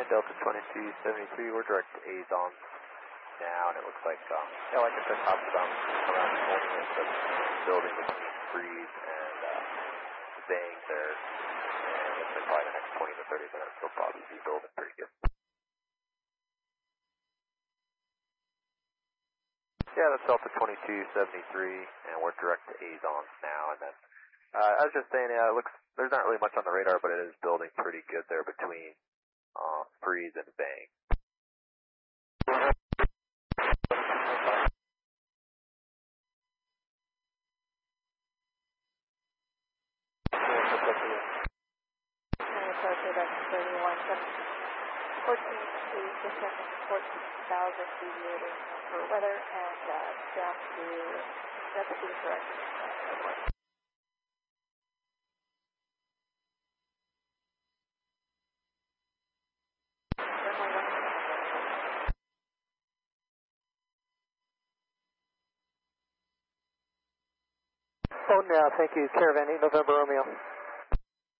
And Delta 2273, we're direct to Azon now, and it looks like, yeah, like I said, tops around 20 inch of building between Freeze and Bang there. And looks like probably the next 20 to 30 minutes we'll probably be building pretty good. Yeah, that's Delta 2273, and we're direct to Azon now, and then, I was just saying, yeah, it looks, there's not really much on the radar, but it is building pretty good there between Freeze and Bang. Descending 14,000 deviating for weather and down to deputy correct. Oh, now, thank you. Caravan 8 November Romeo.